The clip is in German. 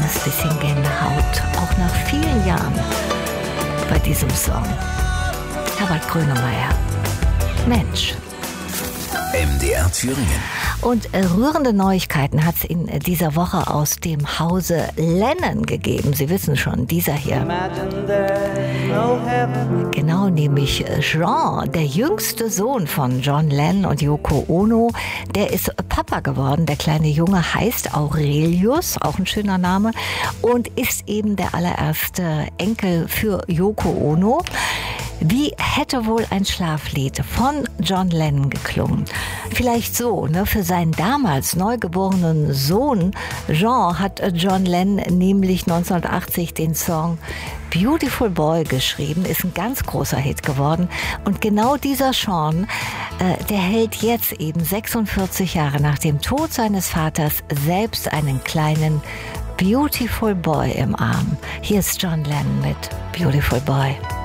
kleines bisschen Gänsehaut, auch nach vielen Jahren bei diesem Song. Herbert Grönemeyer, Mensch. MDR Thüringen. Und rührende Neuigkeiten hat es in dieser Woche aus dem Hause Lennon gegeben. Sie wissen schon, dieser hier. Genau, nämlich Jean, der jüngste Sohn von John Lennon und Yoko Ono. Der ist Papa geworden. Der kleine Junge heißt Aurelius, auch ein schöner Name, und ist eben der allererste Enkel für Yoko Ono. Wie hätte wohl ein Schlaflied von John Lennon geklungen? Vielleicht so, ne? Für seinen damals neugeborenen Sohn Jean hat John Lennon nämlich 1980 den Song Beautiful Boy geschrieben, ist ein ganz großer Hit geworden. Und genau dieser Sean, der hält jetzt eben 46 Jahre nach dem Tod seines Vaters selbst einen kleinen Beautiful Boy im Arm. Hier ist John Lennon mit Beautiful Boy.